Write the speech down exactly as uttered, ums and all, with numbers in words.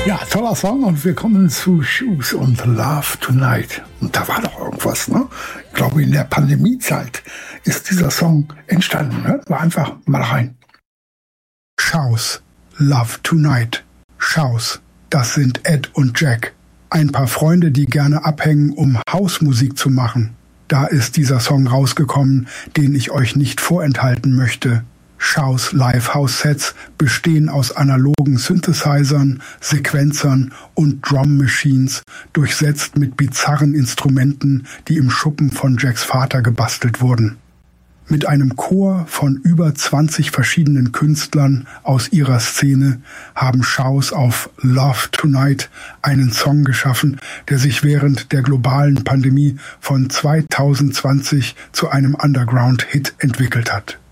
Ja, toller Song und wir kommen zu Shoes und Love Tonight. Und da war doch irgendwas, ne? Ich glaube, in der Pandemiezeit ist dieser Song entstanden, ne? War einfach mal rein. Shoes, Love Tonight. Shoes, das sind Ed und Jack. Ein paar Freunde, die gerne abhängen, um Hausmusik zu machen. Da ist dieser Song rausgekommen, den ich euch nicht vorenthalten möchte. Shoes Live House Sets bestehen aus analogen Synthesizern, Sequenzern und Drum Machines, durchsetzt mit bizarren Instrumenten, die im Schuppen von Jacks Vater gebastelt wurden. Mit einem Chor von über zwanzig verschiedenen Künstlern aus ihrer Szene haben Shoes auf Love Tonight einen Song geschaffen, der sich während der globalen Pandemie von zweitausendzwanzig zu einem Underground-Hit entwickelt hat.